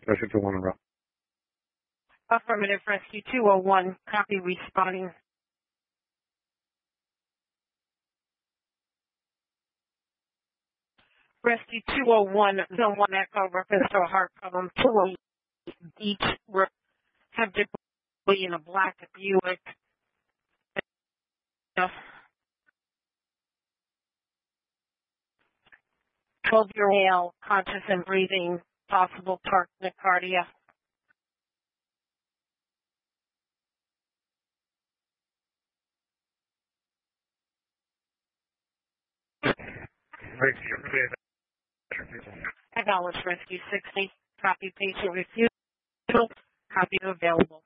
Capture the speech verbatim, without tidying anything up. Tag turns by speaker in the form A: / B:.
A: Rescue two one, row.
B: Affirmative, Rescue two oh one, copy, responding. Rescue two oh one, Zone one Echo, reference to a heart problem. two oh one each have debris in a black Buick. twelve-year-old male, conscious and breathing, possible tachycardia. Acknowledge Rescue sixty. Copy, patient refusal. Copy available.